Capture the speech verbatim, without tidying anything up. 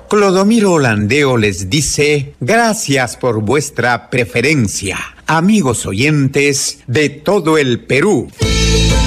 Clodomiro Landeo les dice gracias por vuestra preferencia, amigos oyentes de todo el Perú.